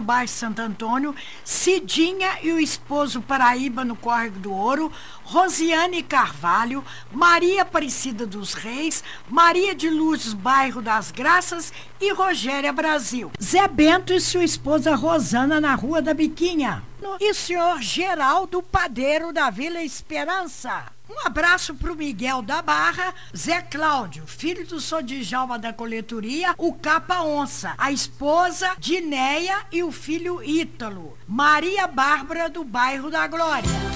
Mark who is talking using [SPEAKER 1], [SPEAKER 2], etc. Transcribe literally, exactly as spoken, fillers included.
[SPEAKER 1] bairro Santo Antônio, Cidinha e o esposo Paraíba, no Córrego do Ouro, Rosiane Carvalho, Maria Aparecida dos Reis, Maria de Lourdes, bairro das Graças e Rogéria Brasil. Zé Bento e sua esposa Rosana, na Rua da Biquinha. E o senhor Geraldo Padeiro, da Vila Esperança. Um abraço para o Miguel da Barra, Zé Cláudio, filho do Sodjalma da Coletoria, o Capa Onça, a esposa Dinéia e o filho Ítalo, Maria Bárbara, do bairro da Glória.